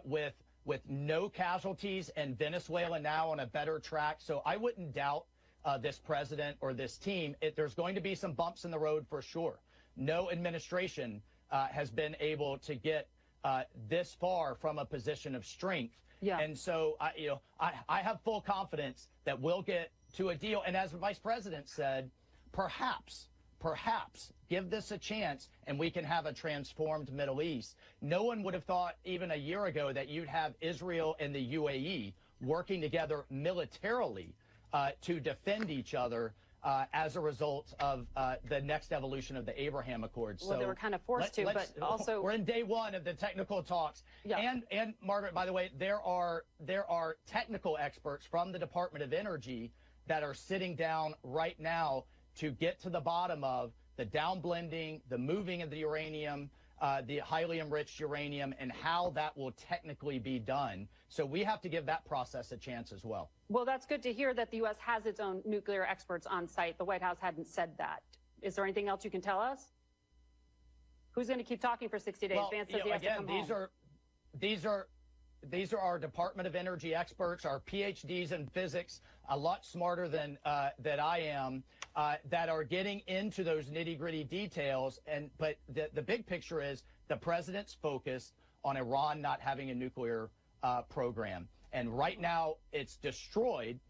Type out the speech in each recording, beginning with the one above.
with no casualties and Venezuela now on a better track. So I wouldn't doubt this president or this team. There's going to be some bumps in the road for sure. No administration has been able to get this far from a position of strength. Yeah. And so, I have full confidence that we'll get to a deal. And as the vice president said, perhaps give this a chance and we can have a transformed Middle East. No one would have thought even a year ago that you'd have Israel and the UAE working together militarily to defend each other as a result of the next evolution of the Abraham Accords. Well, so they were kind of forced to, but also we're in day one of the technical talks. Yeah. And Margaret, by the way, there are technical experts from the Department of Energy that are sitting down right now to get to the bottom of the downblending, the moving of the uranium, the highly enriched uranium, and how that will technically be done. So we have to give that process a chance as well. Well, that's good to hear that the U.S. has its own nuclear experts on site. The White House hadn't said that. Is there anything else you can tell us? Who's going to keep talking for 60 days? Well, Vance says he has to come home. These are our Department of Energy experts, our PhDs in physics, a lot smarter than that I am, that are getting into those nitty-gritty details. But the big picture is the president's focused on Iran not having a nuclear program. And right now it's destroyed.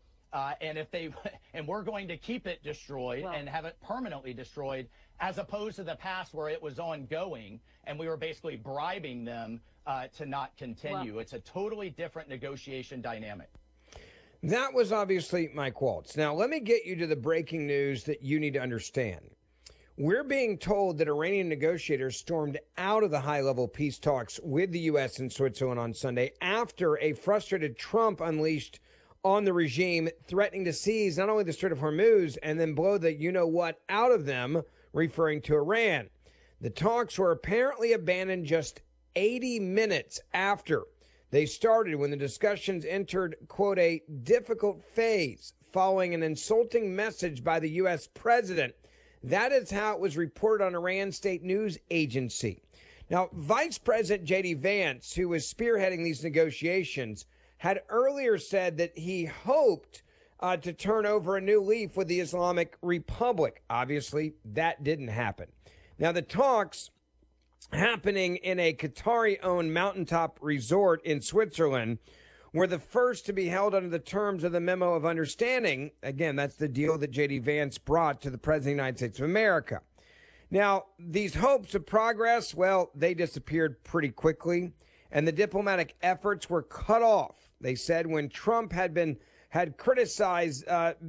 And we're going to keep it destroyed and have it permanently destroyed, as opposed to the past where it was ongoing and we were basically bribing them to not continue. It's a totally different negotiation dynamic. That was obviously Mike Waltz. Now, let me get you to the breaking news that you need to understand. We're being told that Iranian negotiators stormed out of the high-level peace talks with the U.S. and Switzerland on Sunday after a frustrated Trump unleashed on the regime, threatening to seize not only the Strait of Hormuz and then blow the you-know-what out of them, referring to Iran. The talks were apparently abandoned just 80 minutes after they started, when the discussions entered, quote, a difficult phase following an insulting message by the U.S. president. That is how it was reported on Iran state news agency. Now, Vice President J.D. Vance, who was spearheading these negotiations, had earlier said that he hoped to turn over a new leaf with the Islamic Republic. Obviously, that didn't happen. Now, the talks happening in a Qatari-owned mountaintop resort in Switzerland were the first to be held under the terms of the Memo of Understanding. Again, that's the deal that J.D. Vance brought to the President of the United States of America. Now, these hopes of progress, well, they disappeared pretty quickly, and the diplomatic efforts were cut off. They said when Trump had been criticized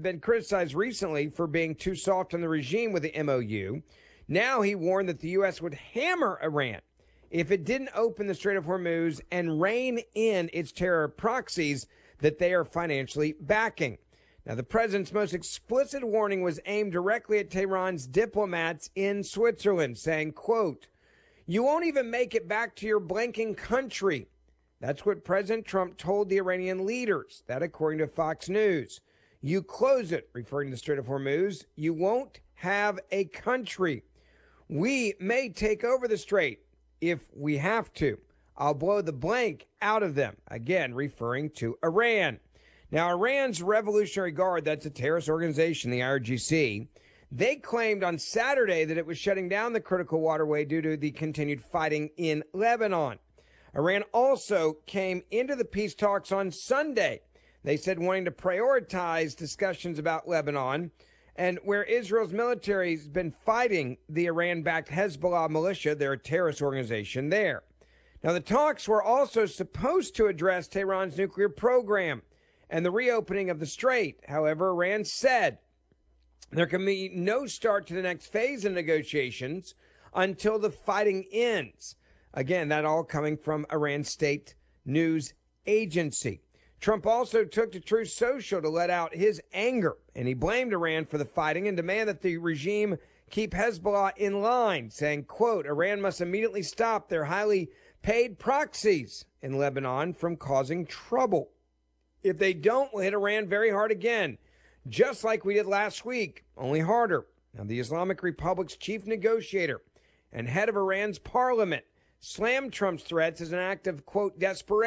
recently for being too soft on the regime with the MOU. Now he warned that the U.S. would hammer Iran if it didn't open the Strait of Hormuz and rein in its terror proxies that they are financially backing. Now, the president's most explicit warning was aimed directly at Tehran's diplomats in Switzerland, saying, quote, "You won't even make it back to your blanking country." That's what President Trump told the Iranian leaders. That, according to Fox News. You close it, referring to the Strait of Hormuz, you won't have a country. We may take over the strait if we have to. I'll blow the blank out of them. Again, referring to Iran. Now, Iran's Revolutionary Guard, that's a terrorist organization, the IRGC, they claimed on Saturday that it was shutting down the critical waterway due to the continued fighting in Lebanon. Iran also came into the peace talks on Sunday. They said wanting to prioritize discussions about Lebanon, and where Israel's military has been fighting the Iran-backed Hezbollah militia, their terrorist organization there. Now, the talks were also supposed to address Tehran's nuclear program and the reopening of the strait. However, Iran said there can be no start to the next phase of negotiations until the fighting ends. Again, that all coming from Iran state news agency. Trump also took to Truth Social to let out his anger, and he blamed Iran for the fighting and demanded that the regime keep Hezbollah in line, saying, quote, Iran must immediately stop their highly paid proxies in Lebanon from causing trouble. If they don't, we'll hit Iran very hard again, just like we did last week, only harder. Now, the Islamic Republic's chief negotiator and head of Iran's parliament slammed Trump's threats as an act of, quote, desperation.